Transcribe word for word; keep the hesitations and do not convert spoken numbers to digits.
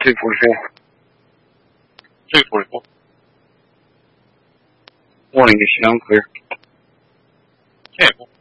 two forty-four. two forty-four. Morning, is she on clear? Campbell.